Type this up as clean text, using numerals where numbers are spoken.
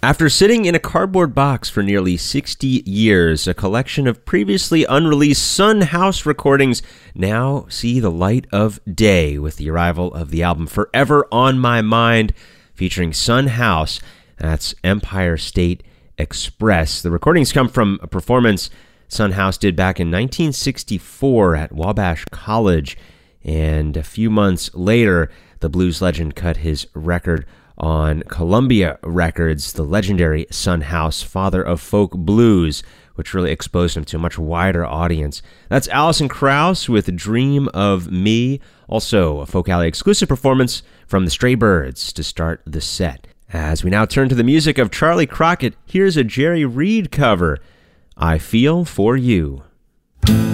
After sitting in a cardboard box for nearly 60 years, a collection of previously unreleased Son House recordings now see the light of day with the arrival of the album Forever on My Mind, featuring Son House. That's Empire State Express. The recordings come from a performance Son House did back in 1964 at Wabash College, and a few months later, the blues legend cut his record on Columbia Records, the legendary Son House, father of folk blues, which really exposed him to a much wider audience. That's Alison Krauss with Dream of Me, also a Folk Alley exclusive performance from the Stray Birds to start the set. As we now turn to the music of Charlie Crockett, here's a Jerry Reed cover, I Feel For You.